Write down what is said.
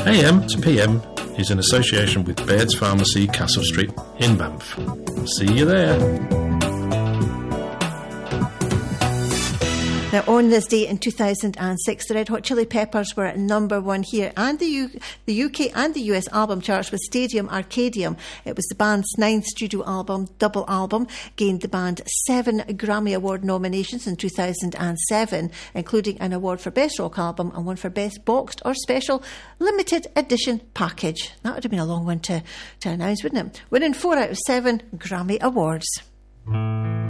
AM to PM is in association with Baird's Pharmacy, Castle Street in Banff. See you there. Now, on this day in 2006, the Red Hot Chili Peppers were at number one here and the UK and the US album charts with Stadium Arcadium. It was the band's 9th studio album, double album, gained the band 7 Grammy Award nominations in 2007, including an award for Best Rock Album and one for Best Boxed or Special Limited Edition Package. That would have been a long one to announce, wouldn't it? Winning 4 out of 7 Grammy Awards.